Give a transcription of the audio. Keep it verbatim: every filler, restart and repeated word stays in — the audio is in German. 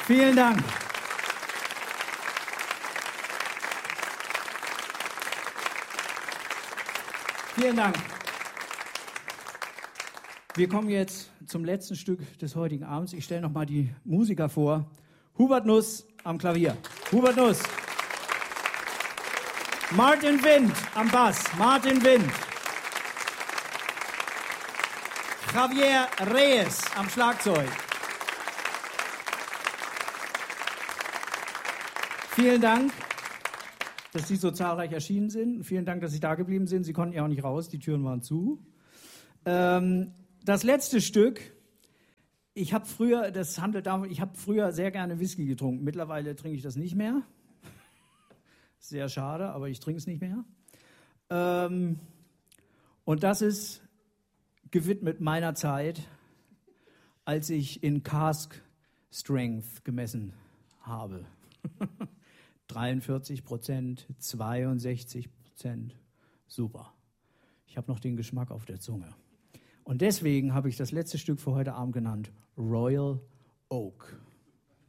Vielen Dank. Vielen Dank. Wir kommen jetzt zum letzten Stück des heutigen Abends. Ich stelle noch mal die Musiker vor. Hubert Nuss am Klavier. Hubert Nuss. Martin Wind am Bass. Martin Wind. Javier Reyes am Schlagzeug. Vielen Dank, dass Sie so zahlreich erschienen sind. Vielen Dank, dass Sie da geblieben sind. Sie konnten ja auch nicht raus, die Türen waren zu. Ähm, das letzte Stück, ich habe früher, das handelt davon, ich habe früher sehr gerne Whisky getrunken. Mittlerweile trinke ich das nicht mehr. Sehr schade, aber ich trinke es nicht mehr. Ähm, und das ist gewidmet meiner Zeit, als ich in Cask Strength gemessen habe. dreiundvierzig Prozent, zweiundsechzig Prozent, super. Ich habe noch den Geschmack auf der Zunge. Und deswegen habe ich das letzte Stück für heute Abend genannt, Royal Oak.